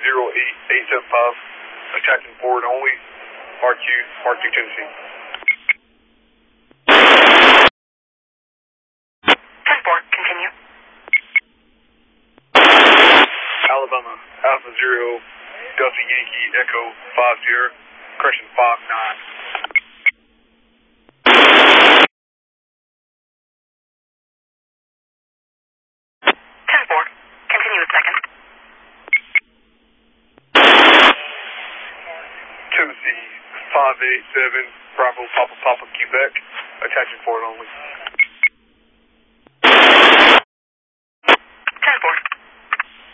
08875, attaching forward only, Mark 2, Tennessee. Transport, continue. Alabama, Alpha 0, Delta Yankee, Echo 50, correction 59. Transport, continue a second. Tennessee, 587, Bravo, Papa, Quebec, attaching forward only.